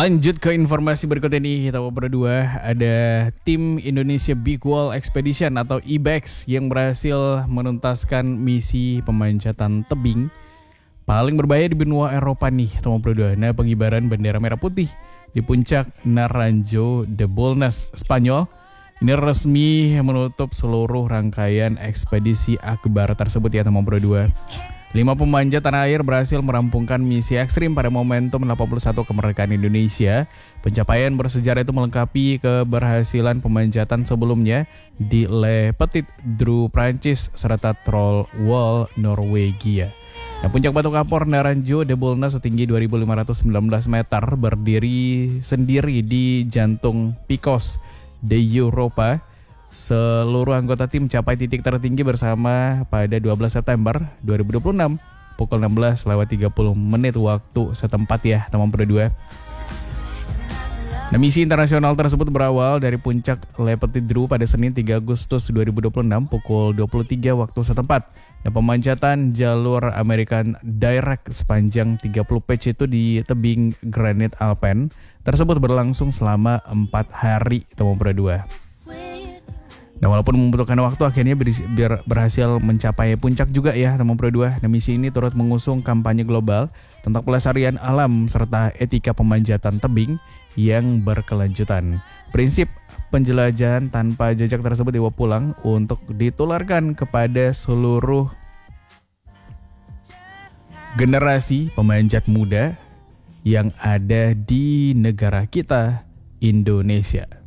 Lanjut ke informasi berikut ini, kita berdua ada tim Indonesia Big Wall Expedition atau IBEX yang berhasil menuntaskan misi pemanjatan tebing paling berbahaya di benua Eropa nih, teman berdua. Nah, pengibaran bendera merah putih di puncak Naranjo de Bulnes, Spanyol ini resmi menutup seluruh rangkaian ekspedisi akbar tersebut ya, teman berdua. 5 pemanjat tanah air berhasil merampungkan misi ekstrim pada momentum 81 kemerdekaan Indonesia. Pencapaian bersejarah itu melengkapi keberhasilan pemanjatan sebelumnya di Le Petit Dru Prancis serta Troll Wall Norwegia. Nah, puncak batu kapur Naranjo de Bulnes setinggi 2.519 meter berdiri sendiri di jantung Picos de Europa. Seluruh anggota tim mencapai titik tertinggi bersama pada 12 September 2026 pukul 16:30 waktu setempat ya, teman berdua. Nah, misi internasional tersebut berawal dari puncak Le Petit Dru pada Senin 3 Agustus 2026 pukul 23 waktu setempat. Nah, pemanjatan jalur American Direct sepanjang 30 pitch itu di tebing granit Alpen tersebut berlangsung selama 4 hari, teman berdua. Nah, walaupun membutuhkan waktu, akhirnya berhasil mencapai puncak juga ya, teman berdua. Nah, misi ini turut mengusung kampanye global tentang pelestarian alam serta etika pemanjatan tebing yang berkelanjutan. Prinsip penjelajahan tanpa jejak tersebut dibawa pulang untuk ditularkan kepada seluruh generasi pemanjat muda yang ada di negara kita, Indonesia.